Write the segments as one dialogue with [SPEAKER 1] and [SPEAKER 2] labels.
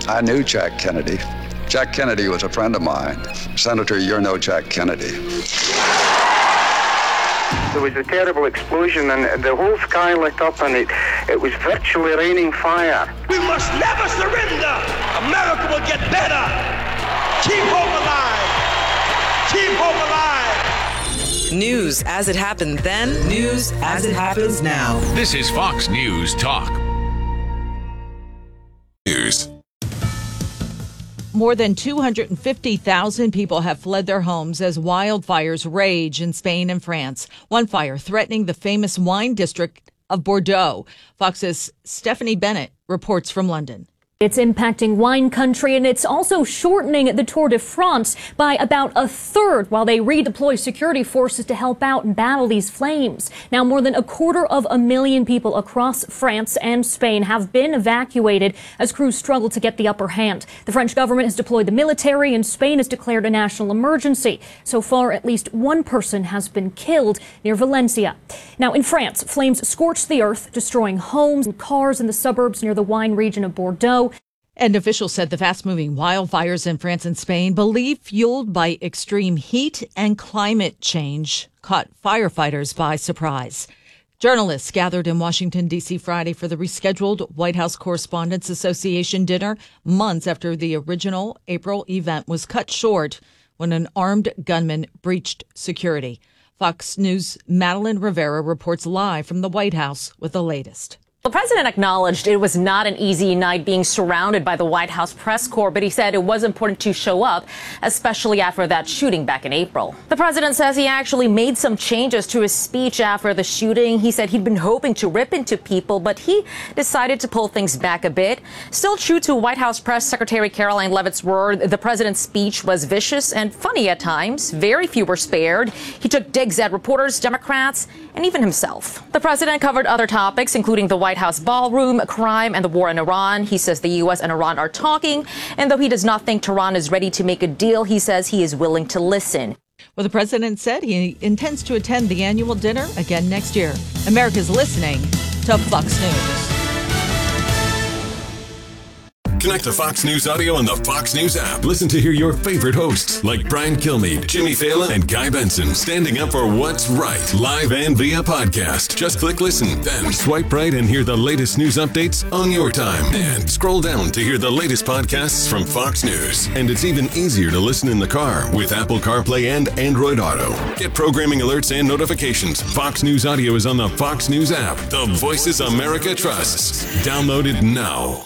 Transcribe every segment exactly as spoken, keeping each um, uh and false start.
[SPEAKER 1] I knew Jack Kennedy. Jack Kennedy was a friend of mine. Senator, you're no Jack Kennedy.
[SPEAKER 2] There was a terrible explosion and the whole sky lit up and it, it was virtually raining fire.
[SPEAKER 3] We must never surrender. America will get better. Keep hope alive. Keep hope alive.
[SPEAKER 4] News as it happened then, news as it happens now.
[SPEAKER 5] This is Fox News Talk. News.
[SPEAKER 6] More than two hundred fifty thousand people have fled their homes as wildfires rage in Spain and France. One fire threatening the famous wine district of Bordeaux. Fox's Stephanie Bennett reports from London.
[SPEAKER 7] It's impacting wine country, and it's also shortening the Tour de France by about a third while they redeploy security forces to help out and battle these flames. Now, more than a quarter of a million people across France and Spain have been evacuated as crews struggle to get the upper hand. The French government has deployed the military, and Spain has declared a national emergency. So far, at least one person has been killed near Valencia. Now, in France, flames scorched the earth, destroying homes and cars in the suburbs near the wine region of Bordeaux.
[SPEAKER 6] And officials said the fast-moving wildfires in France and Spain, believed fueled by extreme heat and climate change, caught firefighters by surprise. Journalists gathered in Washington, D C Friday for the rescheduled White House Correspondents Association dinner months after the original April event was cut short when an armed gunman breached security. Fox News' Madeline Rivera reports live from the White House with the latest.
[SPEAKER 8] The president acknowledged it was not an easy night being surrounded by the White House press corps, but he said it was important to show up, especially after that shooting back in April. The president says he actually made some changes to his speech after the shooting. He said he'd been hoping to rip into people, but he decided to pull things back a bit. Still true to White House Press Secretary Caroline Leavitt's word, the president's speech was vicious and funny at times. Very few were spared. He took digs at reporters, Democrats, and even himself. The president covered other topics, including the White House ballroom, crime, and the war in Iran. He says the U S and Iran are talking, and though he does not think Tehran is ready to make a deal, he says he is willing to listen.
[SPEAKER 6] Well, the president said he intends to attend the annual dinner again next year. America's listening to Fox News.
[SPEAKER 5] Connect to Fox News Audio on the Fox News app. Listen to hear your favorite hosts like Brian Kilmeade, Jimmy Fallon, and Guy Benson standing up for what's right, live and via podcast. Just click listen, then swipe right and hear the latest news updates on your time. And scroll down to hear the latest podcasts from Fox News. And it's even easier to listen in the car with Apple CarPlay and Android Auto. Get programming alerts and notifications. Fox News Audio is on the Fox News app. The voices America trusts. Download it now.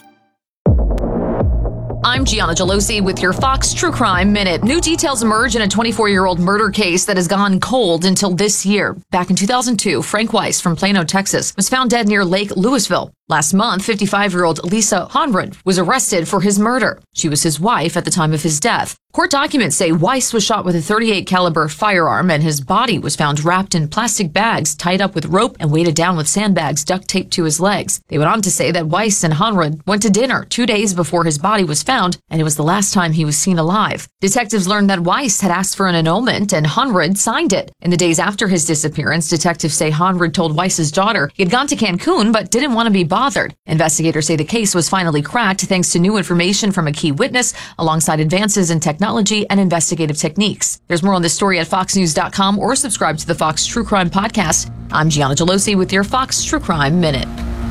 [SPEAKER 9] I'm Gianna Gelosi with your Fox True Crime Minute. New details emerge in a twenty-four-year-old murder case that has gone cold until this year. Back in two thousand two, Frank Weiss from Plano, Texas, was found dead near Lake Louisville. Last month, fifty-five-year-old Lisa Honrud was arrested for his murder. She was his wife at the time of his death. Court documents say Weiss was shot with a thirty-eight caliber firearm, and his body was found wrapped in plastic bags, tied up with rope, and weighted down with sandbags duct taped to his legs. They went on to say that Weiss and Honrud went to dinner two days before his body was found, and it was the last time he was seen alive. Detectives learned that Weiss had asked for an annulment, and Honrud signed it. In the days after his disappearance, detectives say Honrud told Weiss's daughter he had gone to Cancun but didn't want to be bothered. Investigators say the case was finally cracked thanks to new information from a key witness, alongside advances in technology and investigative techniques. There's more on this story at fox news dot com or subscribe to the Fox True Crime Podcast. I'm Gianna Gelosi with your Fox True Crime Minute.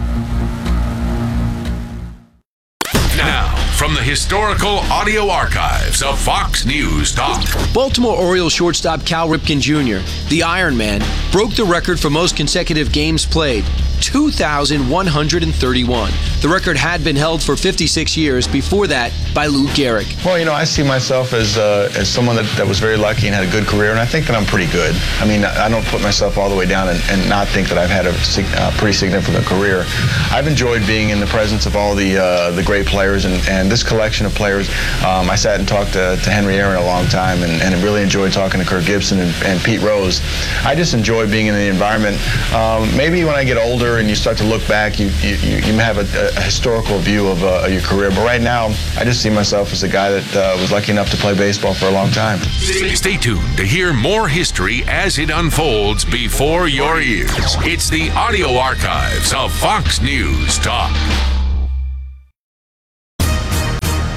[SPEAKER 5] Now, from the historical audio archives of Fox News Talk.
[SPEAKER 10] Baltimore Orioles shortstop Cal Ripken Junior, the Iron Man, broke the record for most consecutive games played, two thousand one hundred thirty-one. The record had been held for fifty-six years before that by Lou Gehrig.
[SPEAKER 11] Well, you know, I see myself as uh, as someone that, that was very lucky and had a good career, and I think that I'm pretty good. I mean, I don't put myself all the way down and, and not think that I've had a uh, pretty significant career. I've enjoyed being in the presence of all the uh, the great players, and, and this collection of players. Um, I sat and talked to, to Henry Aaron a long time, and, and really enjoyed talking to Kirk Gibson and, and Pete Rose. I just enjoy being in the environment. Um, maybe when I get older and you start to look back, you you, you have a, a historical view of, uh, of your career. But right now, I just see myself as a guy that uh, was lucky enough to play baseball for a long time.
[SPEAKER 5] Stay tuned to hear more history as it unfolds before your ears. It's the audio archives of Fox News Talk.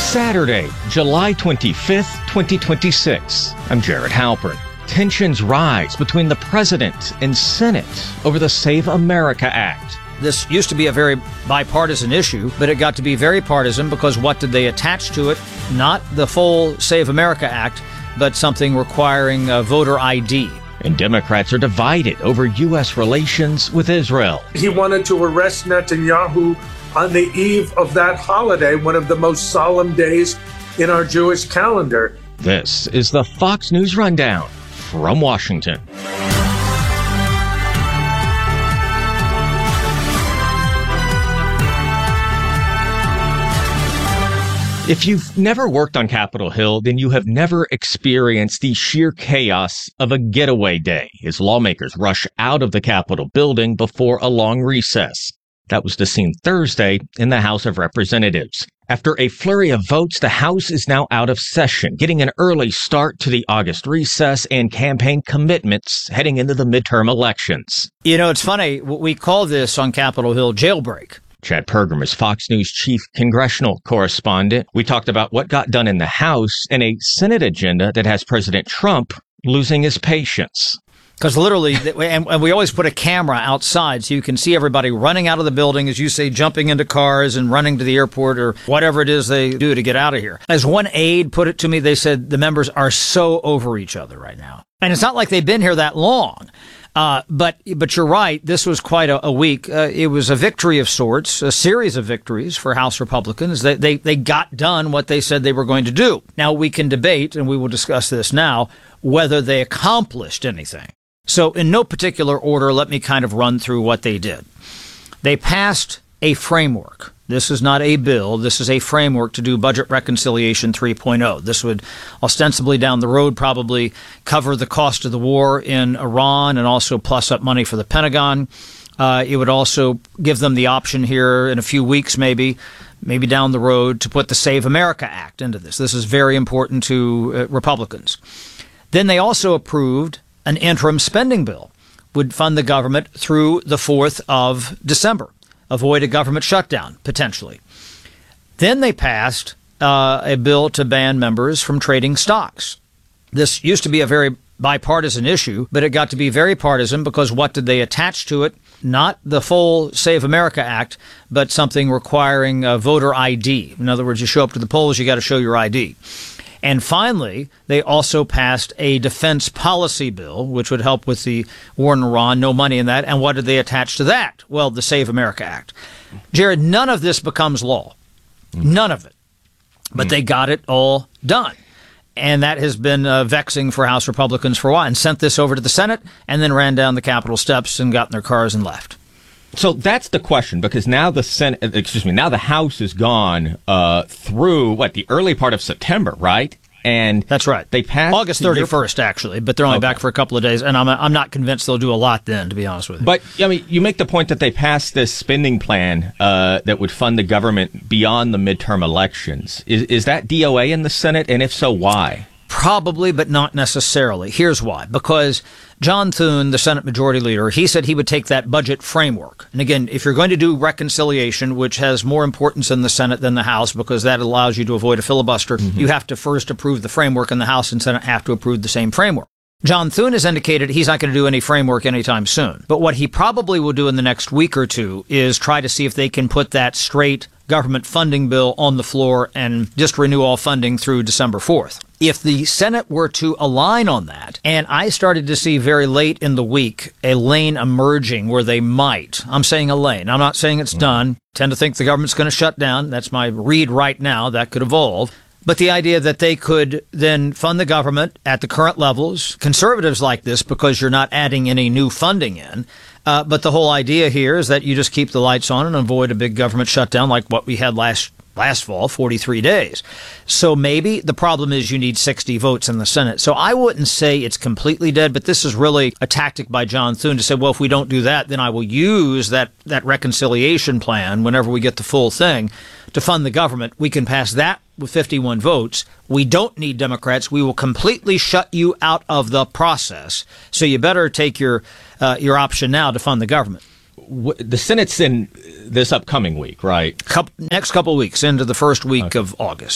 [SPEAKER 12] Saturday, July twenty-fifth, twenty twenty-six. I'm Jared Halpern. Tensions rise between the president and Senate over the Save America Act.
[SPEAKER 13] This used to be a very bipartisan issue, but it got to be very partisan because what did they attach to it? Not the full Save America Act, but something requiring uh, voter I D.
[SPEAKER 12] And Democrats are divided over U S relations with Israel.
[SPEAKER 14] He wanted to arrest Netanyahu on the eve of that holiday, one of the most solemn days in our Jewish calendar.
[SPEAKER 12] This is the Fox News Rundown from Washington. If you've never worked on Capitol Hill, then you have never experienced the sheer chaos of a getaway day as lawmakers rush out of the Capitol building before a long recess. That was the scene Thursday in the House of Representatives. After a flurry of votes, the House is now out of session, getting an early start to the August recess and campaign commitments heading into the midterm elections.
[SPEAKER 13] You know, it's funny. We call this on Capitol Hill jailbreak.
[SPEAKER 12] Chad Pergram is Fox News chief congressional correspondent. We talked about what got done in the House and a Senate agenda that has President Trump losing his patience.
[SPEAKER 13] Because literally, and we always put a camera outside so you can see everybody running out of the building, as you say, jumping into cars and running to the airport or whatever it is they do to get out of here. As one aide put it to me, they said the members are so over each other right now. And it's not like they've been here that long. Uh, but but you're right. This was quite a, a week. Uh, it was a victory of sorts, a series of victories for House Republicans. They, they they got done what they said they were going to do. Now we can debate, and we will discuss this now, whether they accomplished anything. So in no particular order, let me kind of run through what they did. They passed a framework. This is not a bill. This is a framework to do Budget Reconciliation three point oh. This would ostensibly down the road probably cover the cost of the war in Iran and also plus up money for the Pentagon. Uh, it would also give them the option here in a few weeks, maybe, maybe down the road, to put the Save America Act into this. This is very important to uh, Republicans. Then they also approved an interim spending bill, would fund the government through the fourth of December. Avoid a government shutdown, potentially. Then they passed uh, a bill to ban members from trading stocks. This used to be a very bipartisan issue, but it got to be very partisan because what did they attach to it? Not the full Save America Act, but something requiring a voter I D. In other words, you show up to the polls, you got to show your I D. And finally, they also passed a defense policy bill, which would help with the war in Iran. No money in that. And what did they attach to that? Well, the Save America Act. Jared, none of this becomes law. None of it. But they got it all done. And that has been uh, vexing for House Republicans for a while, and sent this over to the Senate and then ran down the Capitol steps and got in their cars and left.
[SPEAKER 12] So that's the question, because now the Senate, excuse me, now the House is gone uh, through, what, the early part of September, right? And
[SPEAKER 13] that's right.
[SPEAKER 12] They passed
[SPEAKER 13] August thirty-first, actually, but they're only okay. back for a couple of days, and I'm I'm not convinced they'll do a lot then, to be honest with you.
[SPEAKER 12] But I mean, you make the point that they passed this spending plan uh, that would fund the government beyond the midterm elections. Is is that D O A in the Senate, and if so, why?
[SPEAKER 13] Probably, but not necessarily. Here's why. Because John Thune, the Senate Majority Leader, he said he would take that budget framework. And again, if you're going to do reconciliation, which has more importance in the Senate than the House, because that allows you to avoid a filibuster, mm-hmm. you have to first approve the framework, and the House and Senate have to approve the same framework. John Thune has indicated he's not going to do any framework anytime soon. But what he probably will do in the next week or two is try to see if they can put that straight government funding bill on the floor and just renew all funding through December fourth. If the Senate were to align on that, and I started to see very late in the week a lane emerging where they might, I'm saying a lane, I'm not saying it's done, tend to think the government's going to shut down, that's my read right now, that could evolve. But the idea that they could then fund the government at the current levels, conservatives like this because you're not adding any new funding in. Uh, but the whole idea here is that you just keep the lights on and avoid a big government shutdown like what we had last last fall, forty-three days. So maybe the problem is you need sixty votes in the Senate. So I wouldn't say it's completely dead, but this is really a tactic by John Thune to say, well, if we don't do that, then I will use that, that reconciliation plan whenever we get the full thing to fund the government. We can pass that with fifty-one votes. We don't need Democrats. We will completely shut you out of the process. So you better take your uh, your option now to fund the government.
[SPEAKER 12] The Senate's in this upcoming week, right?
[SPEAKER 13] Couple, next couple of weeks into the first week okay. of August.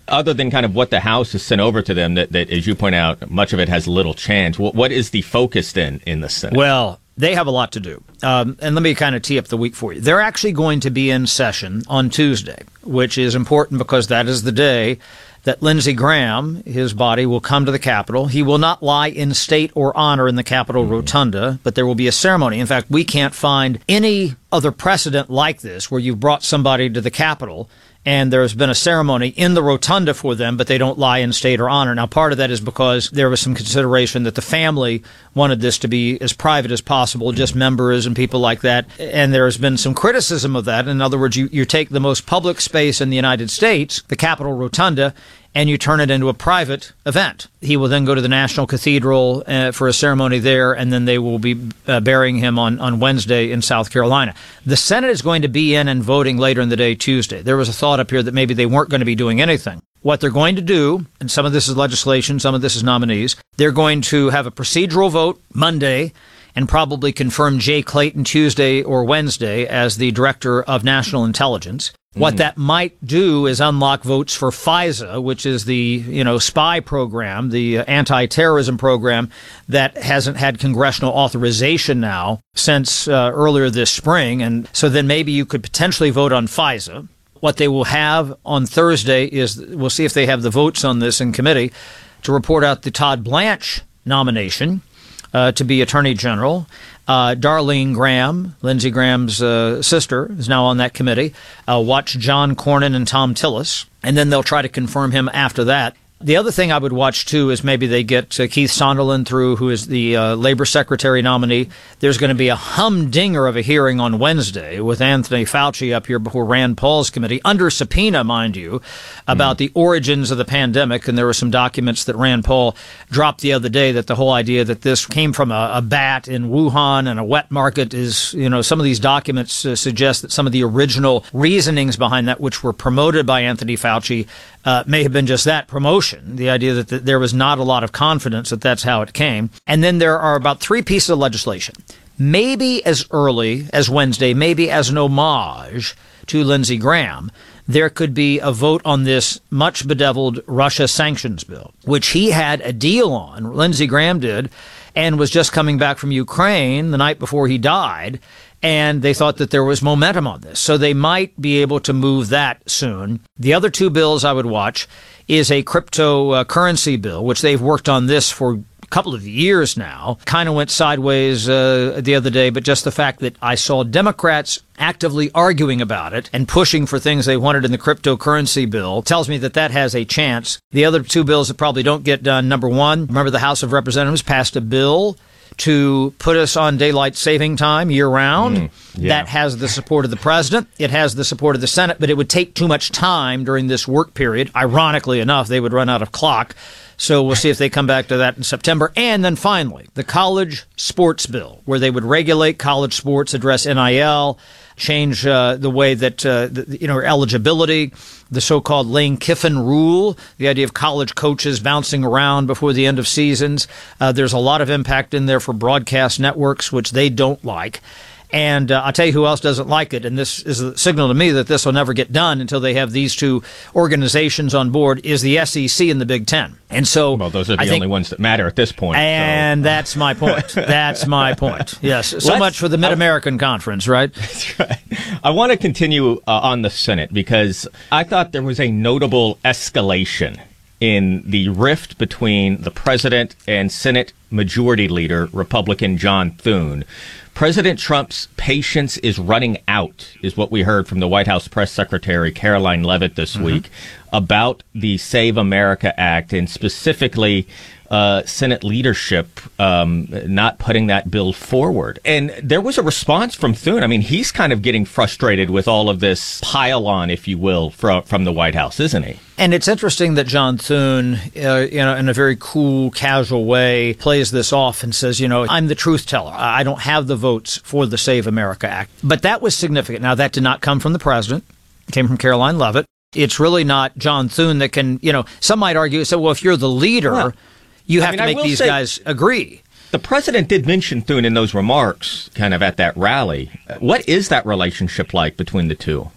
[SPEAKER 12] other than kind of what the House has sent over to them, that, that as you point out, much of it has little chance. What, what is the focus then in the Senate?
[SPEAKER 13] Well, they have a lot to do. Um, and let me kind of tee up the week for you. They're actually going to be in session on Tuesday, which is important because that is the day that Lindsey Graham, his body, will come to the Capitol. He will not lie in state or honor in the Capitol mm-hmm. rotunda, but there will be a ceremony. In fact, we can't find any other precedent like this where you've brought somebody to the Capitol and there's been a ceremony in the rotunda for them, but they don't lie in state or honor. Now, part of that is because there was some consideration that the family wanted this to be as private as possible, just members and people like that. And there has been some criticism of that. In other words, you, you take the most public space in the United States, the Capitol Rotunda, and you turn it into a private event. He will then go to the National Cathedral uh, for a ceremony there, and then they will be uh, burying him on, on Wednesday in South Carolina. The Senate is going to be in and voting later in the day Tuesday. There was a thought up here that maybe they weren't going to be doing anything. What they're going to do, and some of this is legislation, some of this is nominees, they're going to have a procedural vote Monday and probably confirm Jay Clayton Tuesday or Wednesday as the Director of National Intelligence. What that might do is unlock votes for FISA, which is the, you know, spy program, the anti-terrorism program that hasn't had congressional authorization now since uh, earlier this spring. And so then maybe you could potentially vote on FISA. What they will have on Thursday is, we'll see if they have the votes on this in committee, to report out the Todd Blanche nomination uh, to be Attorney General. Uh, Darlene Graham, Lindsey Graham's uh, sister, is now on that committee. Uh, watch John Cornyn and Tom Tillis, and then they'll try to confirm him after that. The other thing I would watch, too, is maybe they get uh, Keith Sonderland through, who is the uh, Labor Secretary nominee. There's going to be a humdinger of a hearing on Wednesday with Anthony Fauci up here before Rand Paul's committee, under subpoena, mind you, about mm-hmm. the origins of the pandemic. And there were some documents that Rand Paul dropped the other day that the whole idea that this came from a, a bat in Wuhan and a wet market is, you know, some of these documents uh, suggest that some of the original reasonings behind that, which were promoted by Anthony Fauci, Uh, may have been just that, promotion, the idea that th- there was not a lot of confidence that that's how it came. And then there are about three pieces of legislation, maybe as early as Wednesday, maybe as an homage to Lindsey Graham. There could be a vote on this much bedeviled Russia sanctions bill, which he had a deal on, Lindsey Graham did, and was just coming back from Ukraine the night before he died. And they thought that there was momentum on this. So they might be able to move that soon. The other two bills I would watch is a cryptocurrency bill, which they've worked on this for a couple of years now. Kind of went sideways uh, the other day, but just the fact that I saw Democrats actively arguing about it and pushing for things they wanted in the cryptocurrency bill tells me that that has a chance. The other two bills that probably don't get done, number one, remember the House of Representatives passed a bill to put us on daylight saving time year-round. Mm, yeah. That has the support of the president. It has the support of the Senate, but it would take too much time during this work period. Ironically enough, they would run out of clock. So we'll see if they come back to that in September. And then finally, the college sports bill, where they would regulate college sports, address N I L, change uh, the way that, uh, the, you know, eligibility, the so-called Lane Kiffin rule, the idea of college coaches bouncing around before the end of seasons. Uh, there's a lot of impact in there for broadcast networks, which they don't like. And uh, I'll tell you who else doesn't like it, and this is a signal to me that this will never get done until they have these two organizations on board, is the S E C and the Big Ten. And so,
[SPEAKER 12] well, those are the
[SPEAKER 13] I think,
[SPEAKER 12] only ones that matter at this point.
[SPEAKER 13] And
[SPEAKER 12] so.
[SPEAKER 13] that's my point. That's my point. Yes. So Let's, much for the Mid-American I, Conference, right?
[SPEAKER 12] That's right. I want to continue uh, on the Senate because I thought there was a notable escalation in the rift between the president and Senate Majority Leader, Republican John Thune. President Trump's patience is running out, is what we heard from the White House press secretary, Caroline Leavitt, this mm-hmm. week, about the Save America Act, and specifically uh, Senate leadership um, not putting that bill forward. And there was a response from Thune. I mean, he's kind of getting frustrated with all of this pile-on, if you will, from, from the White House, isn't he?
[SPEAKER 13] And it's interesting that John Thune, uh, you know, in a very cool, casual way, plays this off and says, you know, I'm the truth teller. I don't have the votes for the Save America Act. But that was significant. Now, that did not come from the president. It came from Caroline Leavitt. It's really not John Thune that can, you know, some might argue, so, well, if you're the leader, well, you have I mean, to make these guys agree.
[SPEAKER 12] The president did mention Thune in those remarks, kind of at that rally. What is that relationship like between the two?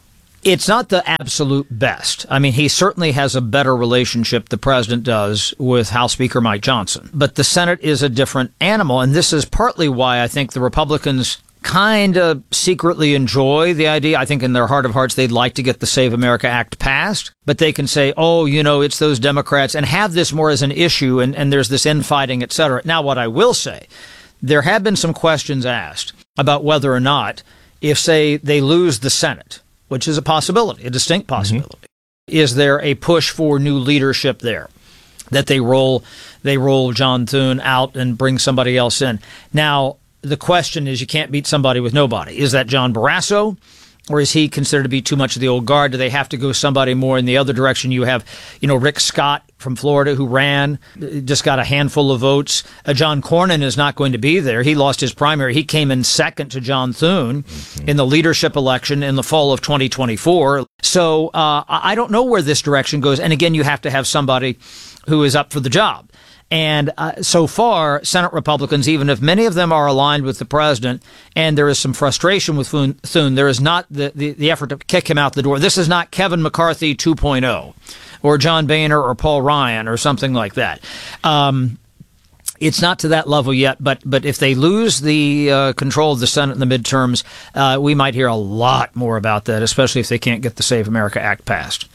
[SPEAKER 13] It's not the absolute best. I mean, he certainly has a better relationship, the president does, with House Speaker Mike Johnson. But the Senate is a different animal, and this is partly why I think the Republicans kind of secretly enjoy the idea. I think in their heart of hearts, they'd like to get the Save America Act passed, but they can say, oh, you know, it's those Democrats, and have this more as an issue, and, and there's this infighting, et cetera. Now, what I will say, there have been some questions asked about whether or not, if, say, they lose the Senate, which is a possibility, a distinct possibility, mm-hmm. is there a push for new leadership there? That they roll, they roll John Thune out and bring somebody else in. Now, the question is, you can't beat somebody with nobody. Is that John Barrasso, or is he considered to be too much of the old guard? Do they have to go somebody more in the other direction? You have, you know, Rick Scott from Florida, who ran, just got a handful of votes. Uh, John Cornyn is not going to be there. He lost his primary. He came in second to John Thune mm-hmm. in the leadership election in the fall of twenty twenty-four. So uh, I don't know where this direction goes. And again, you have to have somebody who is up for the job. And uh, so far, Senate Republicans, even if many of them are aligned with the president, and there is some frustration with Thune, there is not the, the, the effort to kick him out the door. This is not Kevin McCarthy two point oh or John Boehner or Paul Ryan or something like that. Um, it's not to that level yet, but but if they lose the uh, control of the Senate in the midterms, uh, we might hear a lot more about that, especially if they can't get the Save America Act passed.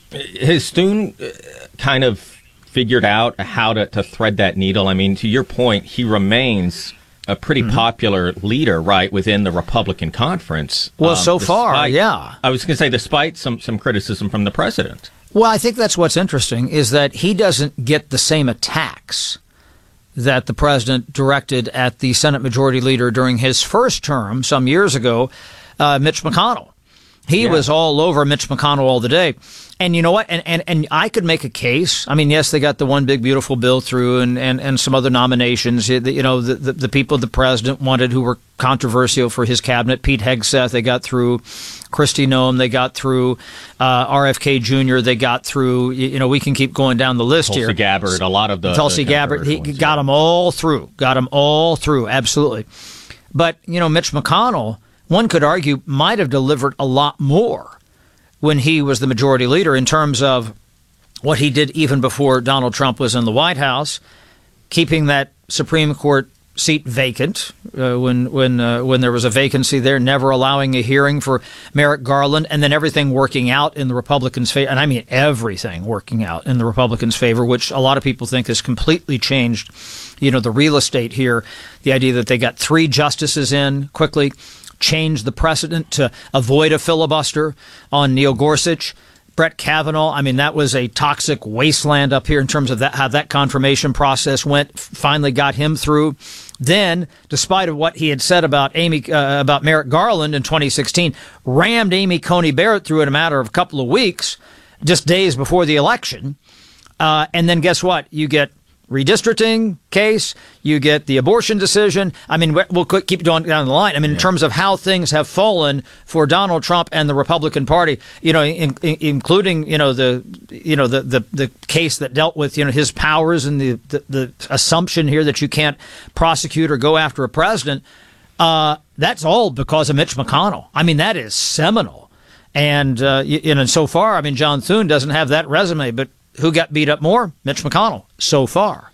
[SPEAKER 12] Has Thune kind of figured out how to, to thread that needle? I mean, to your point, he remains a pretty mm-hmm. popular leader, right, within the Republican conference.
[SPEAKER 13] Well,
[SPEAKER 12] um,
[SPEAKER 13] so
[SPEAKER 12] despite,
[SPEAKER 13] far, yeah.
[SPEAKER 12] I was going to say, despite some, some criticism from the president.
[SPEAKER 13] Well, I think that's what's interesting, is that he doesn't get the same attacks that the president directed at the Senate Majority Leader during his first term some years ago, uh, Mitch McConnell. He yeah. was all over Mitch McConnell all the day. And you know what? And, and and I could make a case. I mean, yes, they got the one big, beautiful bill through and, and, and some other nominations. You know, the, the, the people the president wanted who were controversial for his cabinet. Pete Hegseth, they got through. Kristi Noem, they got through. Uh, R F K Junior, they got through. You, you know, we can keep going down the list
[SPEAKER 12] Tulsi
[SPEAKER 13] here.
[SPEAKER 12] Tulsi Gabbard, a lot of the
[SPEAKER 13] Tulsi
[SPEAKER 12] the
[SPEAKER 13] Gabbard, he
[SPEAKER 12] ones,
[SPEAKER 13] got
[SPEAKER 12] yeah.
[SPEAKER 13] them all through. Got them all through, absolutely. But, you know, Mitch McConnell, one could argue, might have delivered a lot more when he was the majority leader in terms of what he did even before Donald Trump was in the White House, keeping that Supreme Court seat vacant uh, when when uh, when there was a vacancy there, never allowing a hearing for Merrick Garland, and then everything working out in the Republicans' favor. And I mean everything working out in the Republicans' favor, which a lot of people think has completely changed, you know, the real estate here. The idea that they got three justices in quickly, changed the precedent to avoid a filibuster on Neil Gorsuch. Brett Kavanaugh, I mean, that was a toxic wasteland up here in terms of that, how that confirmation process went, finally got him through. Then, despite of what he had said about Amy, uh, about Merrick Garland in twenty sixteen, rammed Amy Coney Barrett through in a matter of a couple of weeks, just days before the election. Uh, and then guess what? You get redistricting case, you get the abortion decision. I mean, we'll keep going down the line. I mean, in terms of how things have fallen for Donald Trump and the Republican Party, you know, in, in, including, you know, the, you know, the, the, the case that dealt with, you know, his powers and the, the, the assumption here that you can't prosecute or go after a president. Uh, that's all because of Mitch McConnell. I mean, that is seminal. And, uh, you know, so far, I mean, John Thune doesn't have that resume, but who got beat up more? Mitch McConnell, so far.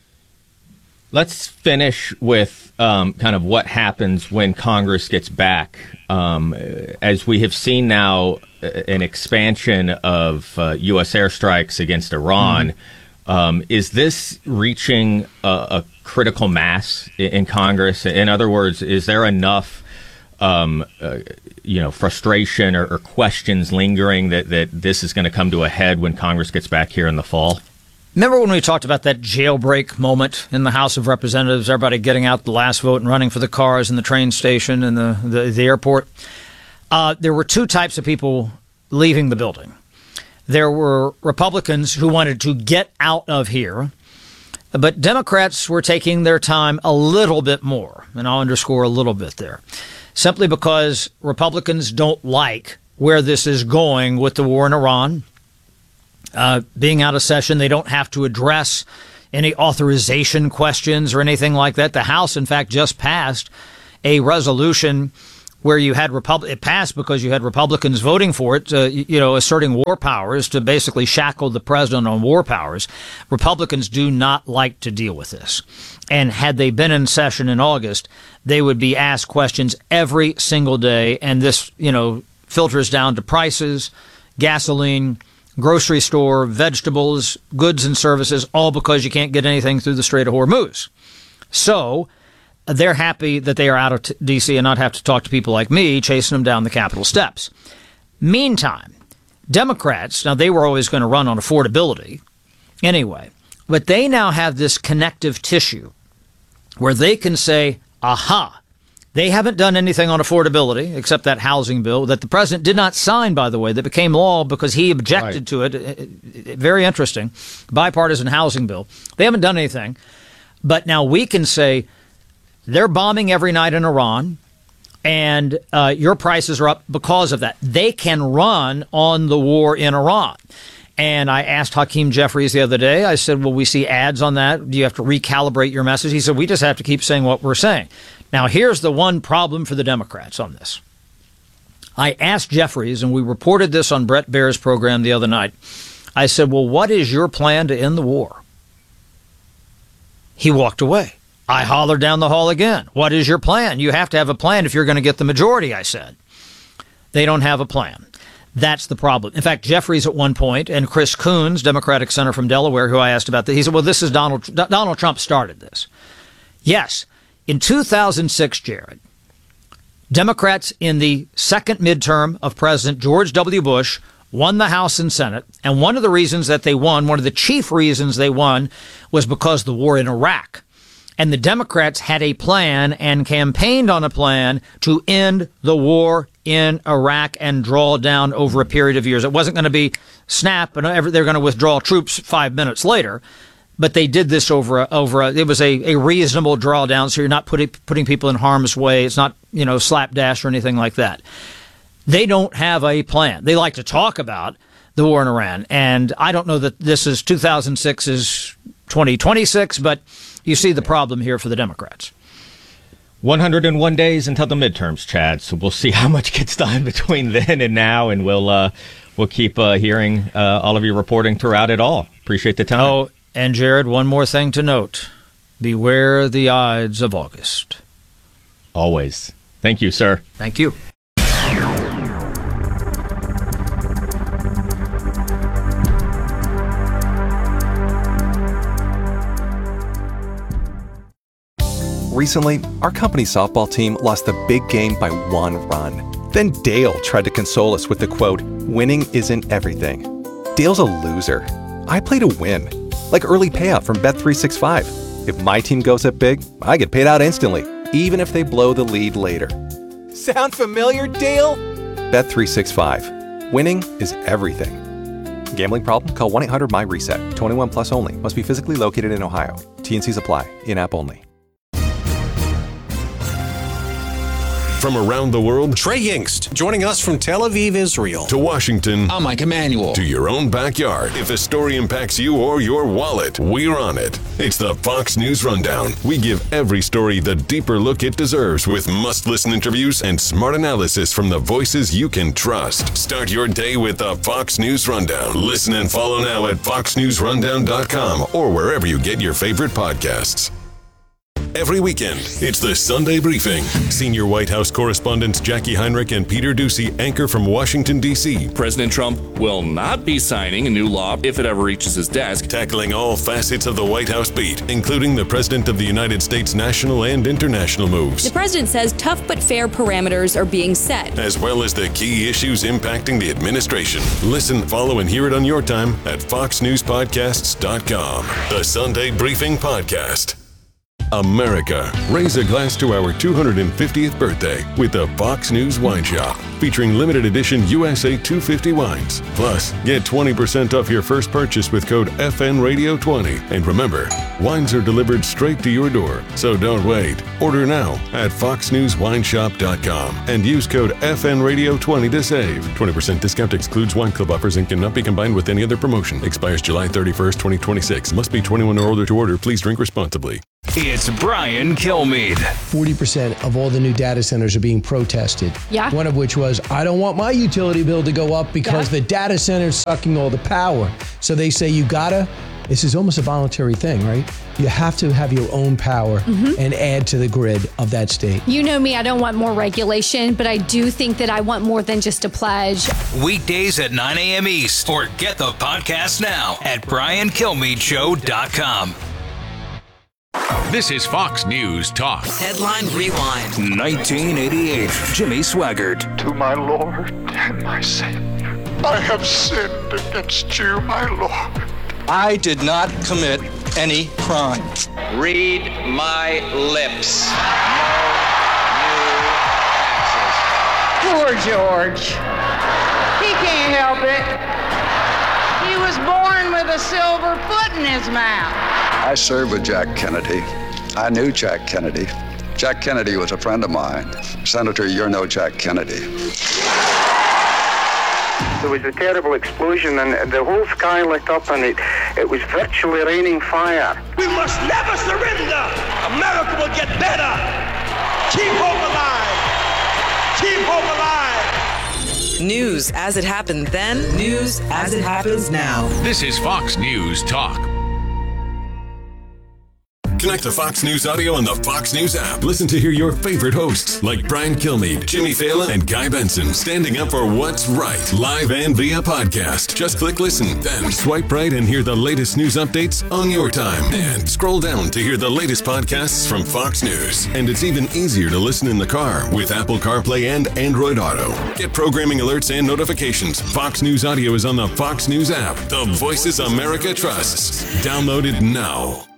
[SPEAKER 12] Let's finish with um, kind of what happens when Congress gets back. Um, as we have seen now, an expansion of uh, U S airstrikes against Iran. Mm-hmm. Um, is this reaching a, a critical mass in, in Congress? In other words, is there enough Um, uh, you know, frustration or, or questions lingering that, that this is going to come to a head when Congress gets back here in the fall?
[SPEAKER 13] Remember when we talked about that jailbreak moment in the House of Representatives, everybody getting out the last vote and running for the cars in the train station and the, the, the airport? Uh, there were two types of people leaving the building. There were Republicans who wanted to get out of here, but Democrats were taking their time a little bit more, and I'll underscore a little bit there. Simply because Republicans don't like where this is going with the war in Iran. Uh, being out of session, they don't have to address any authorization questions or anything like that. The House, in fact, just passed a resolution where you had Repub- it passed because you had Republicans voting for it, uh, you, you know, asserting war powers to basically shackle the president on war powers. Republicans do not like to deal with this. And had they been in session in August, they would be asked questions every single day. And this, you know, filters down to prices, gasoline, grocery store, vegetables, goods and services, all because you can't get anything through the Strait of Hormuz. So they're happy that they are out of t- D C and not have to talk to people like me chasing them down the Capitol steps. Meantime, Democrats, now they were always going to run on affordability anyway, but they now have this connective tissue where they can say, aha, they haven't done anything on affordability except that housing bill that the president did not sign, by the way, that became law because he objected right. to it. Very interesting. Bipartisan housing bill. They haven't done anything. But now we can say they're bombing every night in Iran and uh, your prices are up because of that. They can run on the war in Iran. And I asked Hakeem Jeffries the other day, I said, well, we see ads on that. Do you have to recalibrate your message? He said, we just have to keep saying what we're saying. Now, here's the one problem for the Democrats on this. I asked Jeffries, and we reported this on Brett Baer's program the other night. I said, well, what is your plan to end the war? He walked away. I hollered down the hall again. What is your plan? You have to have a plan if you're going to get the majority, I said. They don't have a plan. That's the problem. In fact, Jeffries at one point, and Chris Coons, Democratic senator from Delaware, who I asked about this, he said, well, this is Donald, Donald Trump started this. Yes. In two thousand six, Jared, Democrats in the second midterm of President George W. Bush won the House and Senate. And one of the reasons that they won, one of the chief reasons they won, was because of the war in Iraq. And the Democrats had a plan and campaigned on a plan to end the war in Iraq and draw down over a period of years. It wasn't going to be snap and they're going to withdraw troops five minutes later. But they did this over a, over a, it was a, a reasonable drawdown, so you're not putting putting people in harm's way. It's not, you know, slapdash or anything like that. They don't have a plan. They like to talk about the war in Iran, and I don't know that this is two thousand six is twenty twenty-six, but you see the problem here for the Democrats.
[SPEAKER 12] one hundred one days until the midterms, Chad, so we'll see how much gets done between then and now, and we'll uh, we'll keep uh, hearing uh, all of your reporting throughout it all. Appreciate the time.
[SPEAKER 13] Oh, and Jared, one more thing to note. Beware the Ides of August.
[SPEAKER 12] Always. Thank you, sir.
[SPEAKER 13] Thank you.
[SPEAKER 15] Recently, our company softball team lost the big game by one run. Then Dale tried to console us with the quote, winning isn't everything. Dale's a loser. I play to win. Like early payout from Bet three sixty-five. If my team goes up big, I get paid out instantly, even if they blow the lead later. Sound familiar, Dale? Bet three sixty-five. Winning is everything. Gambling problem? Call one eight hundred M Y reset. twenty-one plus only. Must be physically located in Ohio. T N Cs apply. In-app only.
[SPEAKER 5] From around the world,
[SPEAKER 16] Trey Yingst, joining us from Tel Aviv, Israel.
[SPEAKER 5] To Washington.
[SPEAKER 16] I'm Mike Emanuel.
[SPEAKER 5] To your own backyard. If a story impacts you or your wallet, we're on it. It's the Fox News Rundown. We give every story the deeper look it deserves with must-listen interviews and smart analysis from the voices you can trust. Start your day with the Fox News Rundown. Listen and follow now at fox news rundown dot com or wherever you get your favorite podcasts. Every weekend, it's the Sunday Briefing. Senior White House correspondents Jackie Heinrich and Peter Doocy anchor from Washington, D C
[SPEAKER 17] President Trump will not be signing a new law if it ever reaches his desk.
[SPEAKER 5] Tackling all facets of the White House beat, including the President of the United States national and international moves.
[SPEAKER 18] The president says tough but fair parameters are being set,
[SPEAKER 5] as well as the key issues impacting the administration. Listen, follow, and hear it on your time at fox news podcasts dot com. The Sunday Briefing Podcast. America, raise a glass to our two hundred fiftieth birthday with the Fox News Wine Shop, featuring limited edition U S A two fifty wines. Plus, get twenty percent off your first purchase with code F N Radio twenty. And remember, wines are delivered straight to your door, so don't wait. Order now at fox news wine shop dot com and use code F N Radio twenty to save. twenty percent discount excludes wine club offers and cannot be combined with any other promotion. Expires July thirty-first, twenty twenty-six. Must be twenty-one or older to order. Please drink responsibly.
[SPEAKER 19] It's Brian Kilmeade.
[SPEAKER 20] forty percent of all the new data centers are being protested.
[SPEAKER 21] Yeah.
[SPEAKER 20] One of which was, I don't want my utility bill to go up because
[SPEAKER 21] Yeah.
[SPEAKER 20] the data center's sucking all the power. So they say you gotta, this is almost a voluntary thing, right? You have to have your own power
[SPEAKER 21] Mhm.
[SPEAKER 20] and add to the grid of that state.
[SPEAKER 21] You know me, I don't want more regulation, but I do think that I want more than just a pledge.
[SPEAKER 19] Weekdays at nine a.m. East. Or get the podcast now at brian kilmeade show dot com. This is Fox News Talk.
[SPEAKER 4] Headline Rewind.
[SPEAKER 19] nineteen eighty-eight. Jimmy Swaggart.
[SPEAKER 22] To my Lord and my Savior, I have sinned against you, my Lord.
[SPEAKER 23] I did not commit any crime. Read my lips.
[SPEAKER 24] Poor George. He can't help it. He was born with a silver foot in his mouth.
[SPEAKER 1] I served with Jack Kennedy. I knew Jack Kennedy. Jack Kennedy was a friend of mine. Senator, you're no Jack Kennedy.
[SPEAKER 2] There was a terrible explosion and the whole sky lit up and it, it was virtually raining fire.
[SPEAKER 3] We must never surrender. America will get better. Keep hope alive. Keep hope alive.
[SPEAKER 4] News as it happened then, news as it happens now.
[SPEAKER 19] This is Fox News Talk.
[SPEAKER 5] Connect to Fox News Audio on the Fox News app. Listen to hear your favorite hosts like Brian Kilmeade, Jimmy Fallon, and Guy Benson standing up for what's right, live and via podcast. Just click listen, then swipe right and hear the latest news updates on your time. And scroll down to hear the latest podcasts from Fox News. And it's even easier to listen in the car with Apple CarPlay and Android Auto. Get programming alerts and notifications. Fox News Audio is on the Fox News app. The voices America trusts. Download it now.